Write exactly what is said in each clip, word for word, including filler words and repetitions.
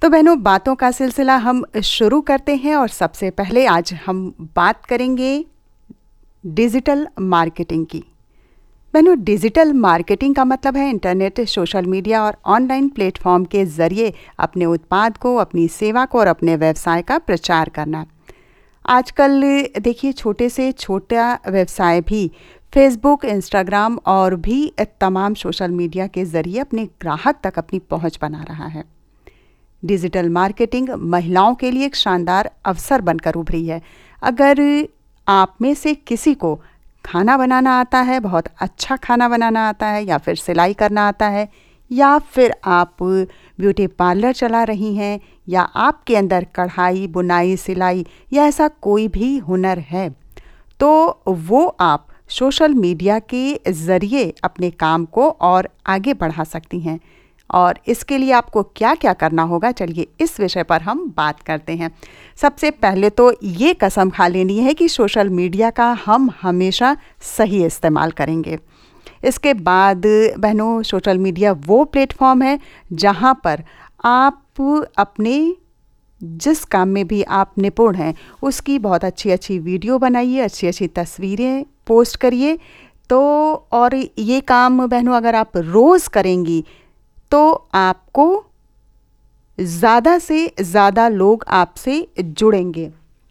तो बहनों, बातों का सिलसिला हम शुरू करते हैं और सबसे पहले आज हम बात करेंगे डिजिटल मार्केटिंग की। बहनों, डिजिटल मार्केटिंग का मतलब है इंटरनेट, सोशल मीडिया और ऑनलाइन प्लेटफॉर्म के ज़रिए अपने उत्पाद को, अपनी सेवा को और अपने व्यवसाय का प्रचार करना। आजकल देखिए, छोटे से छोटा व्यवसाय भी फेसबुक, इंस्टाग्राम और भी तमाम सोशल मीडिया के ज़रिए अपने ग्राहक तक अपनी पहुंच बना रहा है। डिजिटल मार्केटिंग महिलाओं के लिए एक शानदार अवसर बनकर उभरी है। अगर आप में से किसी को खाना बनाना आता है, बहुत अच्छा खाना बनाना आता है, या फिर सिलाई करना आता है, या फिर आप ब्यूटी पार्लर चला रही हैं, या आपके अंदर कढ़ाई, बुनाई, सिलाई या ऐसा कोई भी हुनर है, तो वो आप सोशल मीडिया के ज़रिए अपने काम को और आगे बढ़ा सकती हैं। और इसके लिए आपको क्या क्या करना होगा, चलिए इस विषय पर हम बात करते हैं। सबसे पहले तो ये कसम खा लेनी है कि सोशल मीडिया का हम हमेशा सही इस्तेमाल करेंगे। इसके बाद बहनों, सोशल मीडिया वो प्लेटफॉर्म है जहाँ पर आप अपने जिस काम में भी आप निपुण हैं उसकी बहुत अच्छी अच्छी वीडियो बनाइए, अच्छी अच्छी तस्वीरें पोस्ट करिए। तो और ये काम बहनों अगर आप रोज़ करेंगी तो आपको ज़्यादा से ज़्यादा लोग आपसे जुड़ेंगे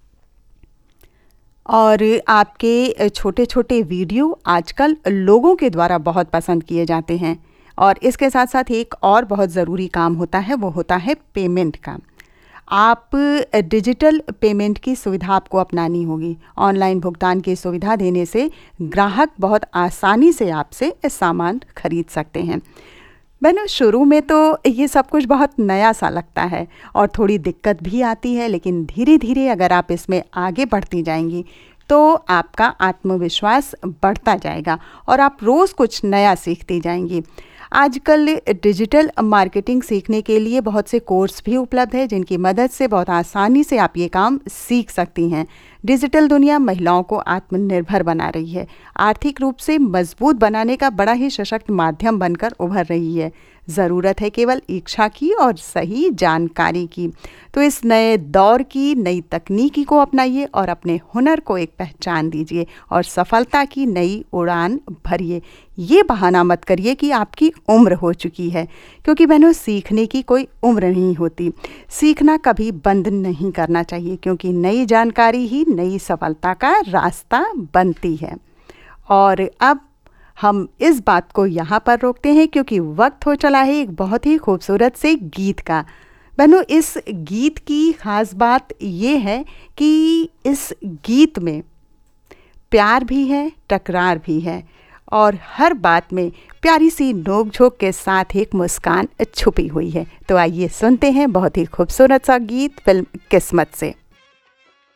और आपके छोटे छोटे वीडियो आजकल लोगों के द्वारा बहुत पसंद किए जाते हैं। और इसके साथ साथ एक और बहुत ज़रूरी काम होता है, वो होता है पेमेंट का। आप डिजिटल पेमेंट की सुविधा आपको अपनानी होगी। ऑनलाइन भुगतान की सुविधा देने से ग्राहक बहुत आसानी से आपसे सामान खरीद सकते हैं। बहनों, शुरू में तो ये सब कुछ बहुत नया सा लगता है और थोड़ी दिक्कत भी आती है, लेकिन धीरे धीरे अगर आप इसमें आगे बढ़ती जाएंगी तो आपका आत्मविश्वास बढ़ता जाएगा और आप रोज़ कुछ नया सीखती जाएंगी। आजकल डिजिटल मार्केटिंग सीखने के लिए बहुत से कोर्स भी उपलब्ध है, जिनकी मदद से बहुत आसानी से आप ये काम सीख सकती हैं। डिजिटल दुनिया महिलाओं को आत्मनिर्भर बना रही है, आर्थिक रूप से मजबूत बनाने का बड़ा ही सशक्त माध्यम बनकर उभर रही है। ज़रूरत है केवल इच्छा की और सही जानकारी की। तो इस नए दौर की नई तकनीकी को अपनाइए और अपने हुनर को एक पहचान दीजिए और सफलता की नई उड़ान भरिए। ये बहाना मत करिए कि आपकी उम्र हो चुकी है, क्योंकि बहनों, सीखने की कोई उम्र नहीं होती। सीखना कभी बंद नहीं करना चाहिए, क्योंकि नई जानकारी ही नई सफलता का रास्ता बनती है। और अब हम इस बात को यहाँ पर रोकते हैं, क्योंकि वक्त हो चला है एक बहुत ही खूबसूरत से गीत का। बहनों, इस गीत की ख़ास बात ये है कि इस गीत में प्यार भी है, टकरार भी है और हर बात में प्यारी सी नोक झोंक के साथ एक मुस्कान छुपी हुई है। तो आइए सुनते हैं बहुत ही खूबसूरत सा गीत फिल्म किस्मत से।